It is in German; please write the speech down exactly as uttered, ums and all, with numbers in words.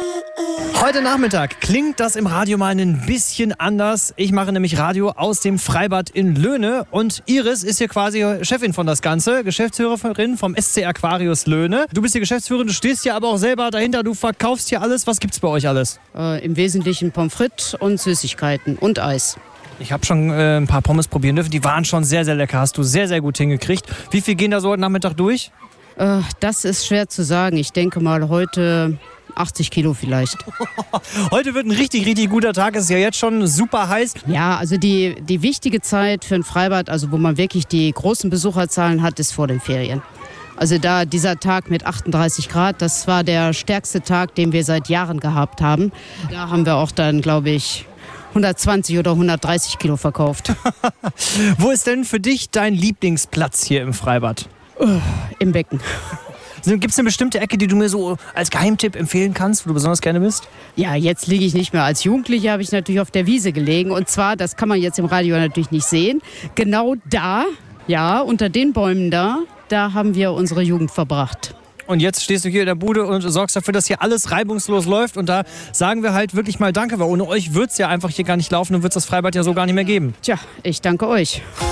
Heute Nachmittag klingt das im Radio mal ein bisschen anders. Ich mache nämlich Radio aus dem Freibad in Löhne und Iris ist hier quasi Chefin von das Ganze, Geschäftsführerin vom S C Aquarius Löhne. Du bist die Geschäftsführerin, du stehst hier aber auch selber dahinter, du verkaufst hier alles. Was gibt's bei euch alles? Äh, Im Wesentlichen Pommes frites und Süßigkeiten und Eis. Ich habe schon äh, ein paar Pommes probieren dürfen, die waren schon sehr, sehr lecker, hast du sehr, sehr gut hingekriegt. Wie viel gehen da so heute Nachmittag durch? Äh, das ist schwer zu sagen. Ich denke mal heute achtzig Kilo vielleicht. Heute wird ein richtig, richtig guter Tag. Es ist ja jetzt schon super heiß. Ja, also die, die wichtige Zeit für ein Freibad, also wo man wirklich die großen Besucherzahlen hat, ist vor den Ferien. Also da dieser Tag mit achtunddreißig Grad, das war der stärkste Tag, den wir seit Jahren gehabt haben. Da haben wir auch dann, glaube ich, hundertzwanzig oder hundertdreißig Kilo verkauft. Wo ist denn für dich dein Lieblingsplatz hier im Freibad? Uh, Im Becken. Gibt es eine bestimmte Ecke, die du mir so als Geheimtipp empfehlen kannst, wo du besonders gerne bist? Ja, jetzt liege ich nicht mehr. Als Jugendliche habe ich natürlich auf der Wiese gelegen. Und zwar, das kann man jetzt im Radio natürlich nicht sehen, genau da, ja, unter den Bäumen da, da haben wir unsere Jugend verbracht. Und jetzt stehst du hier in der Bude und sorgst dafür, dass hier alles reibungslos läuft. Und da sagen wir halt wirklich mal Danke, weil ohne euch wird es ja einfach hier gar nicht laufen und wird es das Freibad ja so gar nicht mehr geben. Tja, ich danke euch.